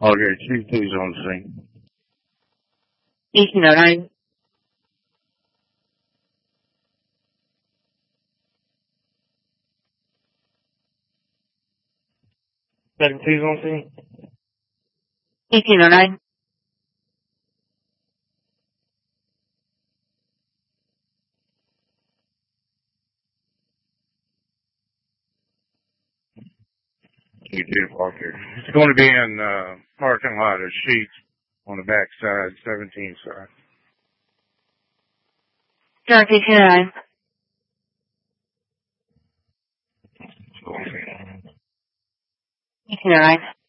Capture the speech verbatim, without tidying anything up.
Okay, Chief, please on the scene. eighteen oh nine. Second, please on the scene. eighteen oh nine. You did park here. It's going to be in uh, parking lot of Sheets on the back side, seventeen side. Direct eighteen oh nine. eighteen oh nine.